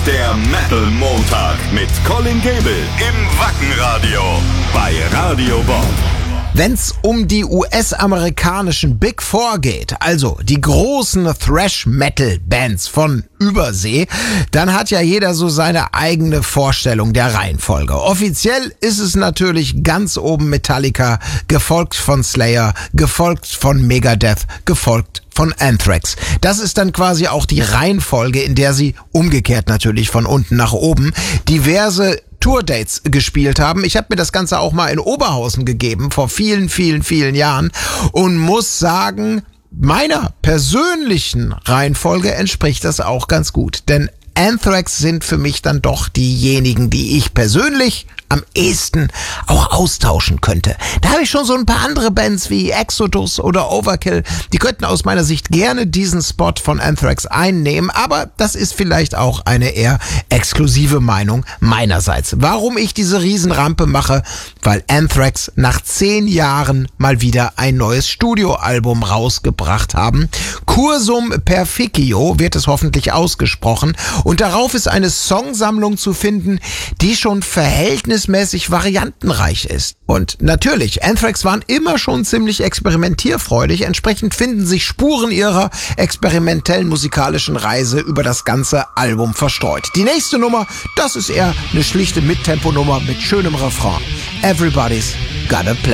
Der Metal Montag mit Colin Gable im Wackenradio bei Radio Bob. Wenn's um die US-amerikanischen Big Four geht, also die großen Thrash-Metal-Bands von Übersee, dann hat ja jeder so seine eigene Vorstellung der Reihenfolge. Offiziell ist es natürlich ganz oben Metallica, gefolgt von Slayer, gefolgt von Megadeth, gefolgt von Anthrax. Das ist dann quasi auch die Reihenfolge, in der sie umgekehrt natürlich von unten nach oben diverse Tourdates gespielt haben. Ich habe mir das Ganze auch mal in Oberhausen gegeben, vor vielen, vielen, vielen Jahren und muss sagen, meiner persönlichen Reihenfolge entspricht das auch ganz gut. Denn Anthrax sind für mich dann doch diejenigen, die ich persönlich am ehesten auch austauschen könnte. Da habe ich schon so ein paar andere Bands wie Exodus oder Overkill, die könnten aus meiner Sicht gerne diesen Spot von Anthrax einnehmen, aber das ist vielleicht auch eine eher exklusive Meinung meinerseits. Warum ich diese Riesenrampe mache? Weil Anthrax nach 10 Jahren mal wieder ein neues Studioalbum rausgebracht haben. Cursum Perficio wird es hoffentlich ausgesprochen und darauf ist eine Songsammlung zu finden, die schon verhältnismäßig variantenreich ist. Und natürlich, Anthrax waren immer schon ziemlich experimentierfreudig, entsprechend finden sich Spuren ihrer experimentellen musikalischen Reise über das ganze Album verstreut. Die nächste Nummer, das ist eher eine schlichte Mittempo-Nummer mit schönem Refrain. Everybody's Got a Plan.